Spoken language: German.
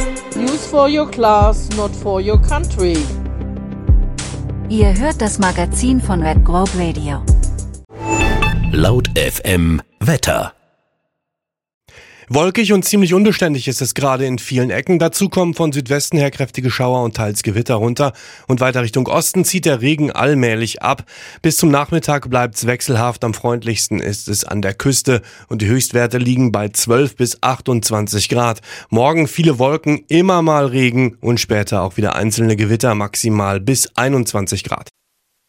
News for your class, not for your country. Ihr hört das Magazin von Red Globe Radio. Laut FM Wetter. Wolkig und ziemlich unbeständig ist es gerade in vielen Ecken. Dazu kommen von Südwesten her kräftige Schauer und teils Gewitter runter. Und weiter Richtung Osten zieht der Regen allmählich ab. Bis zum Nachmittag bleibt's wechselhaft. Am freundlichsten ist es an der Küste. Und die Höchstwerte liegen bei 12 bis 28 Grad. Morgen viele Wolken, immer mal Regen und später auch wieder einzelne Gewitter, maximal bis 21 Grad.